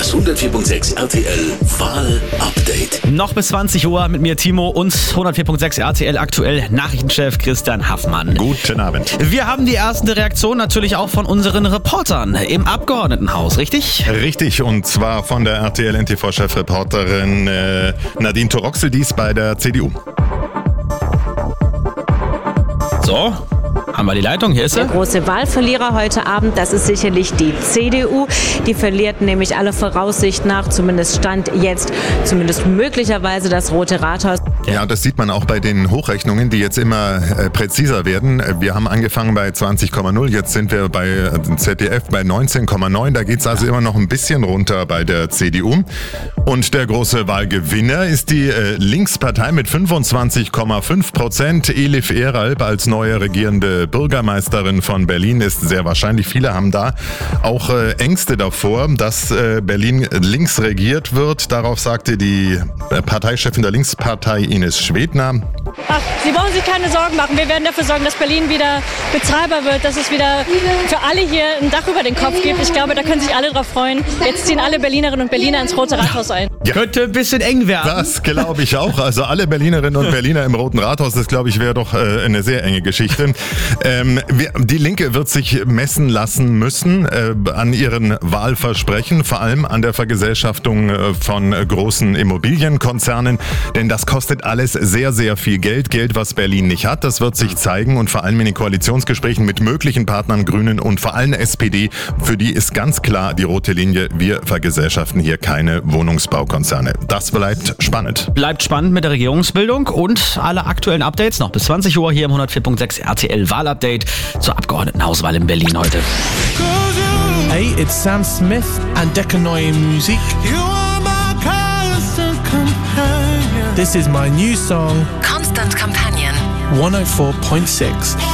Das 104.6 RTL Wahl-Update. Noch bis 20 Uhr mit mir Timo und 104.6 RTL aktuell Nachrichtenchef Christian Haffmann. Guten Abend. Wir haben die ersten Reaktionen natürlich auch von unseren Reportern im Abgeordnetenhaus, richtig? Richtig, und zwar von der RTL-NTV-Chefreporterin Nadine Toroxel, die ist bei der CDU. So, haben wir die Leitung, hier ist sie. Der große Wahlverlierer heute Abend, das ist sicherlich die CDU. Die verliert nämlich alle Voraussicht nach, zumindest Stand jetzt, zumindest möglicherweise das Rote Rathaus. Ja, das sieht man auch bei den Hochrechnungen, die jetzt immer präziser werden. Wir haben angefangen bei 20,0, jetzt sind wir bei ZDF bei 19,9. Da geht es also immer noch ein bisschen runter bei der CDU. Und der große Wahlgewinner ist die Linkspartei mit 25,5%. Elif Eralp als neue regierende Bürgermeisterin von Berlin ist sehr wahrscheinlich. Viele haben da auch Ängste davor, dass Berlin links regiert wird. Darauf sagte die Parteichefin der Linkspartei Ines Schwedner. Ach, Sie brauchen sich keine Sorgen machen. Wir werden dafür sorgen, dass Berlin wieder bezahlbar wird, dass es wieder für alle hier ein Dach über den Kopf gibt. Ich glaube, da können sich alle drauf freuen. Jetzt ziehen alle Berlinerinnen und Berliner ins Rote Rathaus ein. Ja. Könnte ein bisschen eng werden. Das glaube ich auch. Also alle Berlinerinnen und Berliner im Roten Rathaus, das glaube ich wäre doch eine sehr enge Geschichte. Die Linke wird sich messen lassen müssen an ihren Wahlversprechen, vor allem an der Vergesellschaftung von großen Immobilienkonzernen, denn das kostet alles sehr, sehr viel Geld, was Berlin nicht hat. Das wird sich zeigen und vor allem in den Koalitionsgesprächen mit möglichen Partnern Grünen und vor allem SPD, für die ist ganz klar die rote Linie, wir vergesellschaften hier keine Wohnungsbaukonzerne. Das bleibt spannend. Bleibt spannend mit der Regierungsbildung und alle aktuellen Updates noch bis 20 Uhr hier im 104.6 RTL Wahlupdate zur Abgeordnetenhauswahl in Berlin heute. Hey, it's Sam Smith and Decca Neue Musik. This is my new song, Constant Companion. 104.6.